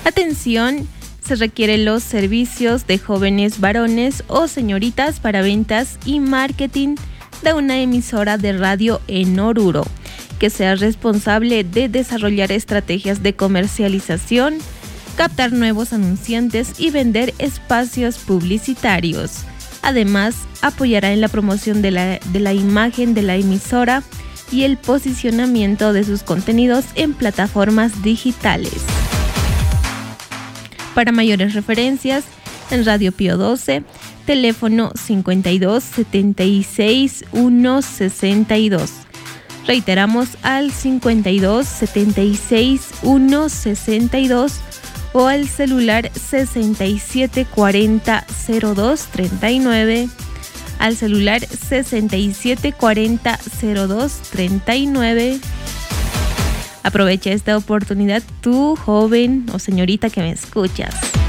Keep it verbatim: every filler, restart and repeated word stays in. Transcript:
Atención, se requieren los servicios de jóvenes varones o señoritas para ventas y marketing de una emisora de radio en Oruro, que sea responsable de desarrollar estrategias de comercialización, captar nuevos anunciantes y vender espacios publicitarios. Además, apoyará en la promoción de la, de la imagen de la emisora y el posicionamiento de sus contenidos en plataformas digitales. Para mayores referencias, en Radio Pío doce, teléfono cincuenta y dos setenta y seis uno sesenta y dos. Reiteramos al cincuenta y dos setenta y seis uno sesenta y dos o al celular sesenta y siete cuarenta cero dos treinta y nueve, al celular sesenta y siete cuarenta cero dos treinta y nueve. Aprovecha esta oportunidad tú, joven o señorita que me escuchas.